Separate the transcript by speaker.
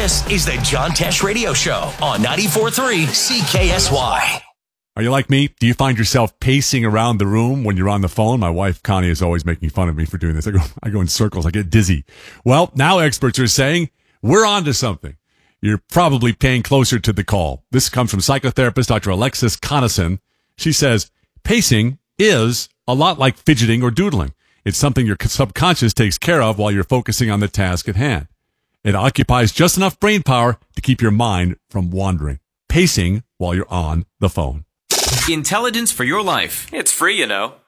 Speaker 1: This is the John Tesh Radio Show on 94.3 CKSY.
Speaker 2: Are you like me? Do you find yourself pacing around the room when you're on the phone? My wife, Connie, is always making fun of me for doing this. I go in circles. I get dizzy. Well, now experts are saying we're on to something. You're probably paying closer to the call. This comes from psychotherapist Dr. Alexis Conason. She says, pacing is a lot like fidgeting or doodling. It's something your subconscious takes care of while you're focusing on the task at hand. It occupies just enough brain power to keep your mind from wandering. Pacing while you're on the phone.
Speaker 3: Intelligence for your life. It's free, you know.